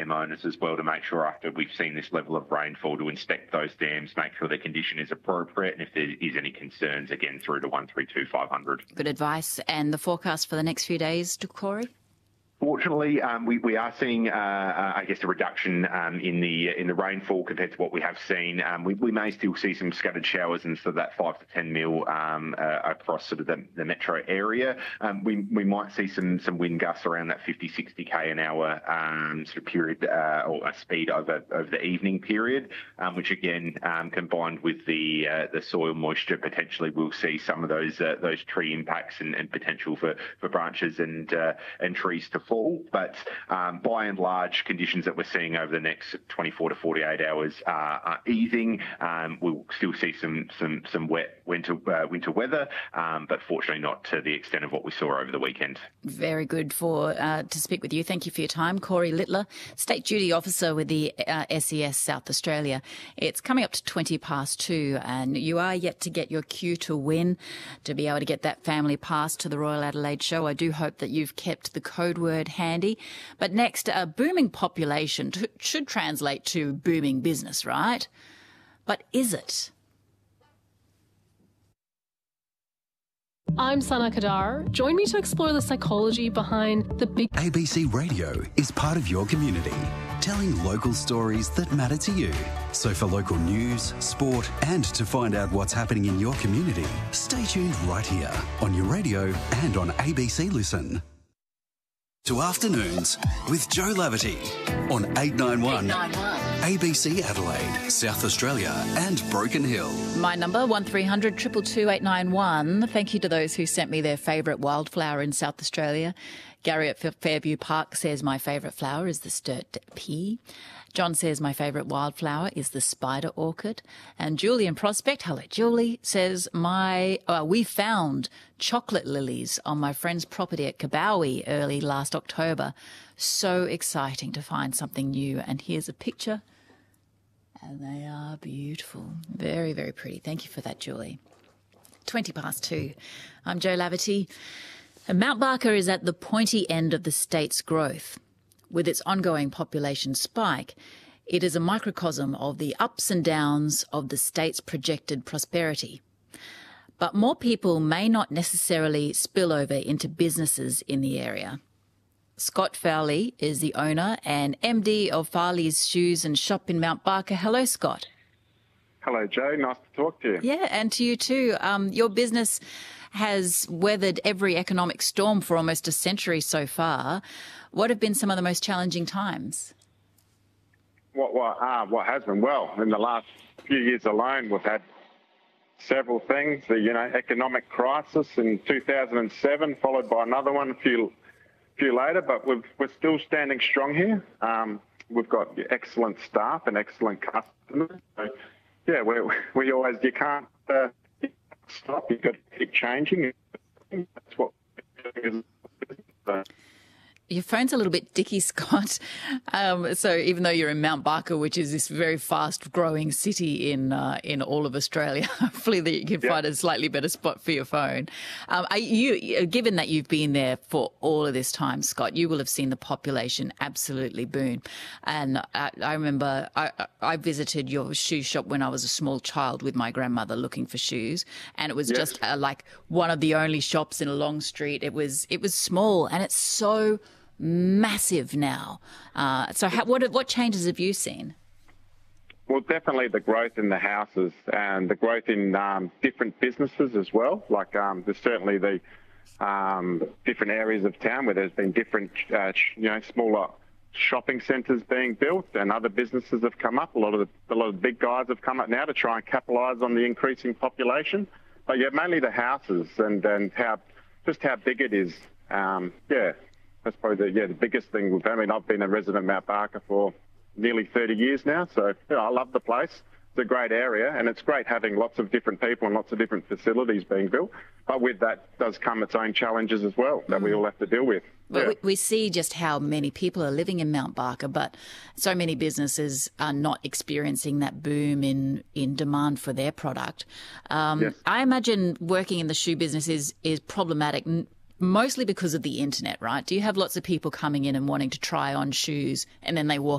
dam owners as well to make sure after we've seen this level of rainfall to inspect those dams, make sure their condition is appropriate, and if there is any concerns, again, through to 132500. Good advice. And the forecast for the next few days, Corey? Fortunately, we are seeing, I guess, a reduction in the rainfall compared to what we have seen. We may still see some scattered showers and sort of that 5 to 10 mil across sort of the metro area. We might see some wind gusts around that 50, 60 k an hour sort of period or a speed over the evening period, which again, combined with the soil moisture, potentially we'll see some of those tree impacts and potential for branches and trees to fall. But by and large, conditions that we're seeing over the next 24 to 48 hours are easing. We'll still see some wet winter weather, but fortunately not to the extent of what we saw over the weekend. Very good to speak with you. Thank you for your time. Corey Littler, State Duty Officer with the SES South Australia. It's coming up to 2:20, and you are yet to get your cue to win, to be able to get that family pass to the Royal Adelaide Show. I do hope that you've kept the code word handy. But next, a booming population should translate to booming business, right? But is it? I'm Sana Kadar. Join me to explore the psychology behind the big... ABC Radio is part of your community, telling local stories that matter to you. So for local news, sport, and to find out what's happening in your community, stay tuned right here on your radio and on ABC Listen. To Afternoons with Joe Laverty on 891 ABC Adelaide, South Australia and Broken Hill. My number, 1300 222 891. Thank you to those who sent me their favourite wildflower in South Australia. Gary at Fairview Park says my favourite flower is the sturt pea. John says my favourite wildflower is the spider orchid. And Julie in Prospect, hello Julie, says we found chocolate lilies on my friend's property at Kabowie early last October. So exciting to find something new. And here's a picture. And they are beautiful. Very, very pretty. Thank you for that, Julie. 2:20. I'm Joe Laverty. Mount Barker is at the pointy end of the state's growth. With its ongoing population spike, it is a microcosm of the ups and downs of the state's projected prosperity. But more people may not necessarily spill over into businesses in the area. Scott Fowley is the owner and MD of Farley's Shoes and Shop in Mount Barker. Hello, Scott. Hello, Joe. Nice to talk to you. Yeah, and to you too. Your business has weathered every economic storm for almost a century so far. What have been some of the most challenging times? What has been? Well, in the last few years alone, we've had several things. The economic crisis in 2007, followed by another one a few later. But we're still standing strong here. We've got excellent staff and excellent customers. So, yeah, you can't stop. You've got to keep changing. That's what we're doing. Your phone's a little bit dicky, Scott. So even though you're in Mount Barker, which is this very fast-growing city in all of Australia, hopefully that you can find a slightly better spot for your phone. Given that you've been there for all of this time, Scott, you will have seen the population absolutely boom. And I remember I visited your shoe shop when I was a small child with my grandmother looking for shoes, and it was just like one of the only shops in a long street. It was small, and it's so massive now. What changes have you seen? Well, definitely the growth in the houses and the growth in different businesses as well. Like there's certainly the different areas of town where there's been different, smaller shopping centres being built, and other businesses have come up. A lot of the big guys have come up now to try and capitalise on the increasing population. But yeah, mainly the houses and how big it is. That's probably the biggest thing we've had. I mean, I've been a resident of Mount Barker for nearly 30 years now, so I love the place. It's a great area, and it's great having lots of different people and lots of different facilities being built. But with that does come its own challenges as well that we all have to deal with. Well, we see just how many people are living in Mount Barker, but so many businesses are not experiencing that boom in demand for their product. I imagine working in the shoe business is problematic, mostly because of the internet, right? Do you have lots of people coming in and wanting to try on shoes and then they walk